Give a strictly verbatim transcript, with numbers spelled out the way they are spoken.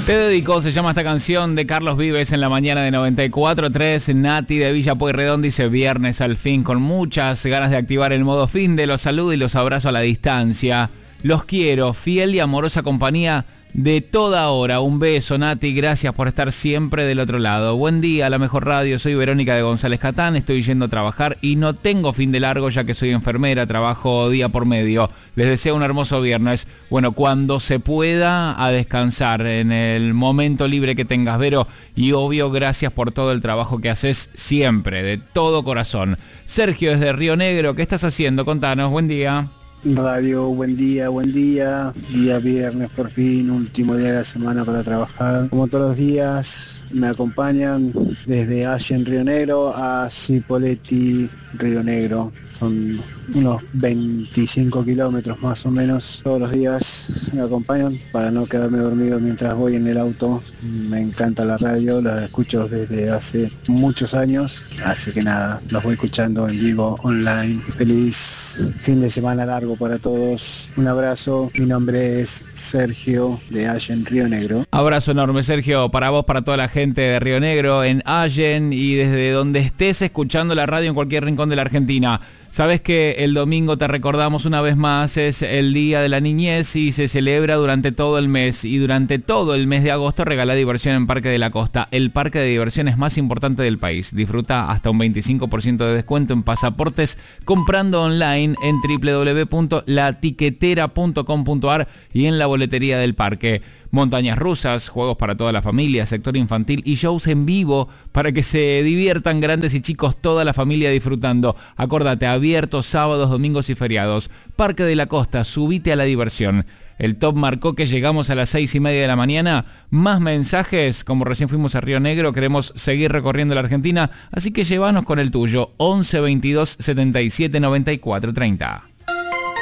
Te dedico, se llama esta canción de Carlos Vives en la mañana de noventa y cuatro punto tres. Nati de Villa Pueyrredón dice: viernes al fin, con muchas ganas de activar el modo fin de los saludos y los abrazo a la distancia. Los quiero, fiel y amorosa compañía de toda hora. Un beso, Nati, gracias por estar siempre del otro lado. Buen día, la mejor radio. Soy Verónica de González Catán, estoy yendo a trabajar y no tengo fin de largo ya que soy enfermera, trabajo día por medio. Les deseo un hermoso viernes. Bueno, cuando se pueda, a descansar en el momento libre que tengas, Vero, y obvio, gracias por todo el trabajo que haces siempre, de todo corazón. Sergio desde Río Negro, ¿qué estás haciendo? Contanos, buen día. Radio, buen día, buen día. Día viernes por fin, último día de la semana para trabajar. Como todos los días, me acompañan desde Allen, Río Negro, a Cipolletti, Río Negro. Son unos veinticinco kilómetros más o menos. Todos los días me acompañan para no quedarme dormido mientras voy en el auto. Me encanta la radio, la escucho desde hace muchos años. Así que nada, los voy escuchando en vivo, online. Feliz fin de semana largo para todos. Un abrazo. Mi nombre es Sergio de Allen, Río Negro. Abrazo enorme, Sergio, para vos, para toda la gente de Río Negro, en Allen y desde donde estés escuchando la radio en cualquier rincón de la Argentina. Sabes que el domingo, te recordamos una vez más, es el Día de la Niñez y se celebra durante todo el mes. Y durante todo el mes de agosto regala diversión en Parque de la Costa, el parque de diversiones más importante del país. Disfruta hasta un veinticinco por ciento de descuento en pasaportes comprando online en doble u doble u doble u punto la tiquetera punto com punto a r y en la boletería del parque. Montañas rusas, juegos para toda la familia, sector infantil y shows en vivo para que se diviertan grandes y chicos, toda la familia disfrutando. Acordate, abierto sábados, domingos y feriados. Parque de la Costa, subite a la diversión. El top marcó que llegamos a las seis y media de la mañana. Más mensajes, como recién fuimos a Río Negro, queremos seguir recorriendo la Argentina, así que llévanos con el tuyo, once veintidós setenta y siete noventa y cuatro treinta.